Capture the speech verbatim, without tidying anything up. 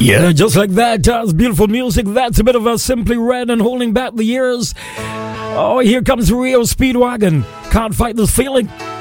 Yeah, just like that. That's beautiful music. That's a bit of a Simply Red and Holding Back the Years. Oh, here comes Rio Speedwagon. Can't fight this feeling.